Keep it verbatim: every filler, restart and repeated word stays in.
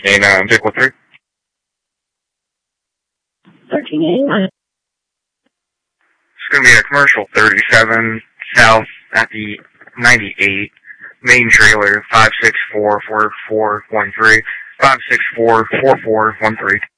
And, um, vehicle three? thirteen eighty-nine. It's going to be a commercial thirty-seven south at the ninety-eight. Main trailer five six four four four one three. five six four four four one three.